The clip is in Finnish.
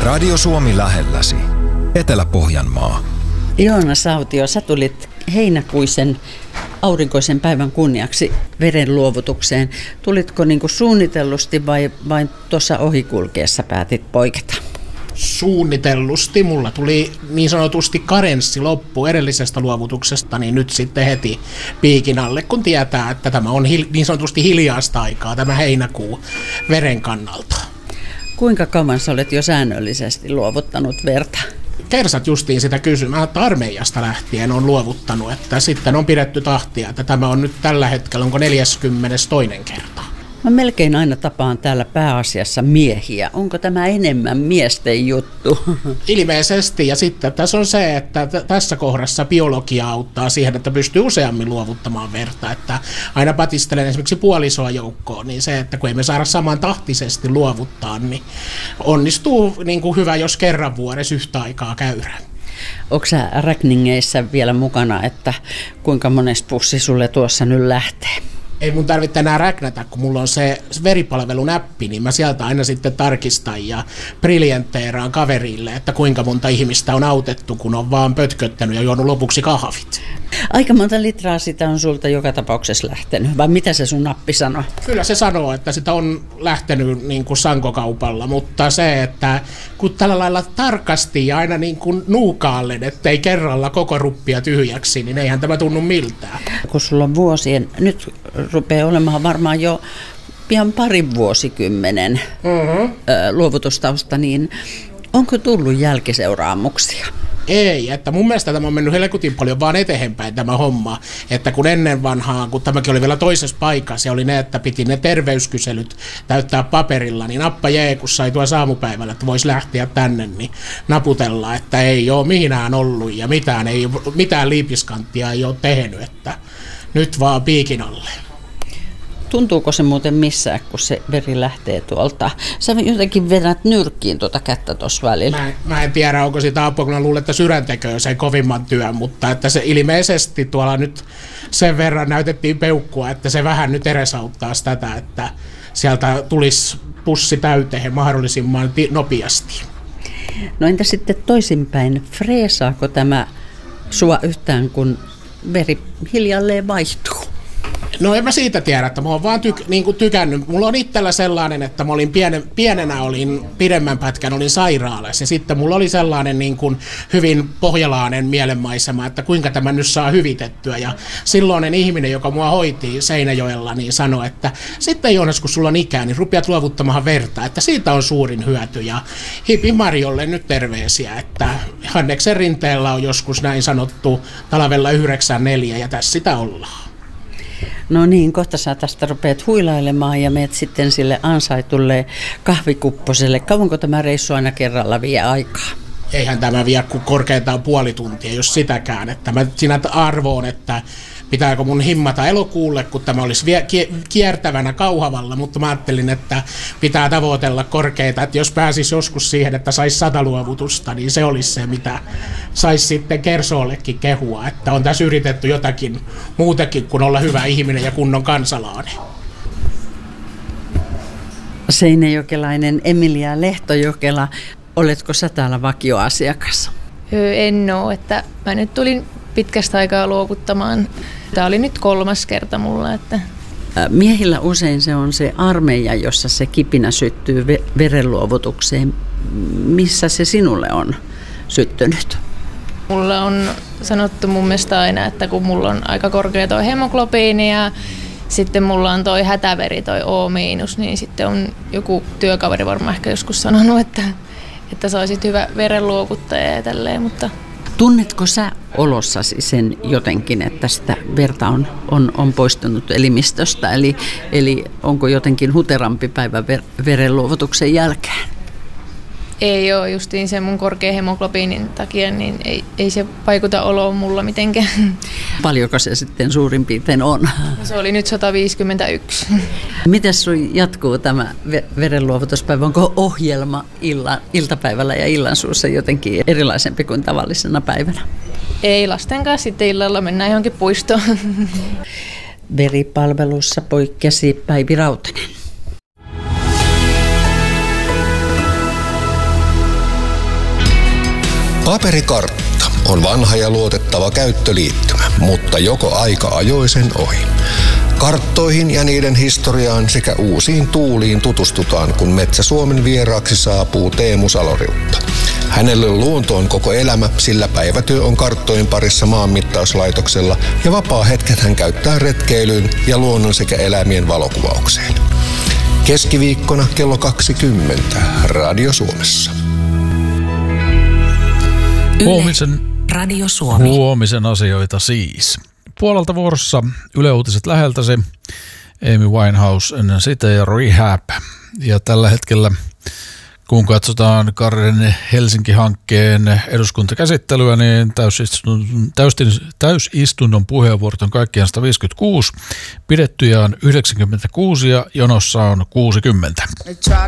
Radio Suomi lähelläsi. Etelä-Pohjanmaa. Joona Sautio, sä tulit heinäkuisen aurinkoisen päivän kunniaksi verenluovutukseen. Tulitko niin kuin suunnitellusti vai tuossa ohikulkeessa päätit poiketa? Suunnitellusti. Mulla tuli niin sanotusti karenssi loppu edellisestä luovutuksesta, niin nyt sitten heti piikin alle, kun tietää, että tämä on niin sanotusti hiljaista aikaa, tämä heinäkuu veren kannalta. Kuinka kauan sä olet jo säännöllisesti luovuttanut verta? Kersat justiin sitä kysymään, että armeijasta lähtien on luovuttanut, että sitten on pidetty tahtia, että tämä on nyt tällä hetkellä, onko 42. kerta. Mä melkein aina tapaan täällä pääasiassa miehiä. Onko tämä enemmän miesten juttu? Ilmeisesti, ja sitten tässä on se, että tässä kohdassa biologia auttaa siihen, että pystyy useammin luovuttamaan verta, että aina patistelen esimerkiksi puolisoa joukkoon, niin se, että kun emme saada samantahtisesti luovuttaa, niin onnistuu niin kuin hyvä, jos kerran vuodessa yhtä aikaa käydään. Onko sä räkningeissä vielä mukana, että kuinka monessa pussi sulle tuossa nyt lähtee? Ei mun tarvitse enää räknätä, kun mulla on se veripalvelunäppi, niin mä sieltä aina sitten tarkistan ja briljanteeraan kaverille, että kuinka monta ihmistä on autettu, kun on vaan pötköttänyt ja juonut lopuksi kahvit. Aika monta litraa sitä on sulta joka tapauksessa lähtenyt, vai mitä se sun nappi sanoo? Kyllä se sanoo, että sitä on lähtenyt niin kuin sankokaupalla, mutta se, että kun tällä lailla tarkasti ja aina niin kuin nuukaallen, ettei kerralla koko ruppia tyhjäksi, niin eihän tämä tunnu miltään. Kun sulla on vuosien, nyt rupeaa olemaan varmaan jo pian parin vuosikymmenen luovutustausta, niin onko tullut jälkiseuraamuksia? Ei, että mun mielestä tämä on mennyt helkutin paljon vaan eteenpäin tämä homma, että kun ennen vanhaa, kun tämäkin oli vielä toisessa paikassa, ja oli ne, että piti ne terveyskyselyt täyttää paperilla, niin nappa jee, kun sai tuossa aamupäivällä, että voisi lähteä tänne, niin naputella, että ei ole mihinään ollut ja mitään liipiskanttia ei ole tehnyt, että nyt vaan piikin alle. Tuntuuko se muuten missään, kun se veri lähtee tuolta? Sä jotenkin vedät nyrkkiin tuota kättä tuossa välillä. Mä en tiedä, onko sitä apua, kun mä luulen, että sydän tekee sen kovimman työn, mutta että se ilmeisesti tuolla nyt sen verran näytettiin peukkua, että se vähän nyt edesauttaa tätä, että sieltä tulisi pussi täyteen mahdollisimman nopeasti. No entä sitten toisinpäin, freesaako tämä sua yhtään, kun veri hiljalleen vaihtuu? No en mä siitä tiedä, että mä oon vaan tykännyt. Mulla on itsellä sellainen, että mä olin pienenä olin pidemmän pätkän, olin sairaalassa. Ja sitten mulla oli sellainen niin kuin hyvin pohjalainen mielenmaisema, että kuinka tämä nyt saa hyvitettyä. Ja silloinen ihminen, joka mua hoiti Seinäjoella, niin sanoi, että sitten Joonas, kun sulla on ikää, niin rupeat luovuttamaan verta. Että siitä on suurin hyöty. Ja Hipi Marjolle nyt terveisiä, että Hanneksen rinteellä on joskus näin sanottu talvella 94 ja tässä sitä ollaan. No niin, kohta sä tästä rupeat huilailemaan ja meet sitten sille ansaitulle kahvikupposelle. Kauanko tämä reissu aina kerralla vie aikaa? Eihän tämä vie kuin korkeintaan puoli tuntia, jos sitäkään. Että mä siinä arvoon, että pitääkö mun himmata elokuulle, kun tämä olisi kiertävänä Kauhavalla, mutta mä ajattelin, että pitää tavoitella korkeita, että jos pääsisi joskus siihen, että saisi 100 luovutusta, niin se olisi se, mitä saisi sitten Kersoollekin kehua, että on tässä yritetty jotakin muutakin kuin olla hyvä ihminen ja kunnon kansalainen. Seinäjokelainen Emilia Lehtojokela, oletko sä täällä vakioasiakas? En ole, että mä nyt tulin pitkästä aikaa luovuttamaan. Tämä oli nyt 3. kerta mulla. Että miehillä usein se on se armeija, jossa se kipinä syttyy verenluovutukseen. Missä se sinulle on syttynyt? Mulla on sanottu mun mielestä aina, että kun mulla on aika korkea toi hemoglobiini ja sitten mulla on toi hätäveri, toi O-, niin sitten on joku työkaveri varmaan ehkä joskus sanonut, että sä olisit hyvä verenluovuttaja ja tälleen, mutta tunnetko sä olossasi sen jotenkin, että sitä verta on poistunut elimistöstä, eli onko jotenkin huterampi päivä verenluovutuksen jälkeen? Ei ole, justiin sen mun korkean hemoglobiinin takia, niin ei se vaikuta oloon mulla mitenkään. Paljonko se sitten suurin piirtein on? Se oli nyt 151. Miten sun jatkuu tämä verenluovutuspäivä? Onko ohjelma iltapäivällä ja illansuussa jotenkin erilaisempi kuin tavallisena päivänä? Ei, lasten kanssa sitten illalla mennään johonkin puistoon. Veripalvelussa poikkesi Päivi Rautanen. Paperikartta on vanha ja luotettava käyttöliittymä, mutta joko aika ajoi sen ohi. Karttoihin ja niiden historiaan sekä uusiin tuuliin tutustutaan, kun Metsä Suomen vieraaksi saapuu Teemu Saloriutta. Hänelle luonto on koko elämä, sillä päivätyö on karttojen parissa maanmittauslaitoksella ja vapaa-hetket hän käyttää retkeilyyn ja luonnon sekä eläimien valokuvaukseen. Keskiviikkona kello 20 Radio Suomessa. Radio Suomi. Huomisen asioita siis. Puolelta vuorossa Yle Uutiset läheltäsi, Amy Winehouse, ennen sitä ja Rehab. Ja tällä hetkellä, kun katsotaan Karren Helsinki-hankkeen eduskuntakäsittelyä, niin täysistunnon puheenvuorot on kaikkiaan 156, pidettyjä on 96 ja jonossa on 60.